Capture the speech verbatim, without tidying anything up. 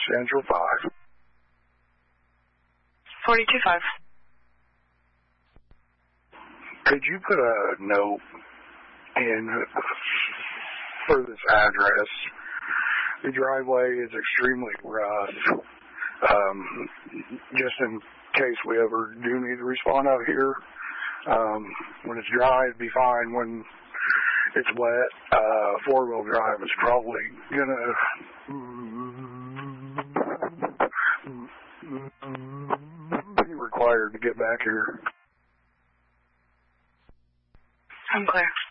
Central five. forty-two five. Could you put a note in for this address? The driveway is extremely rough. Um, just in case we ever do need to respond out here. Um, when it's dry, it'd be fine. When it's wet, uh, four-wheel drive is probably gonna be required to get back here. I'm clear.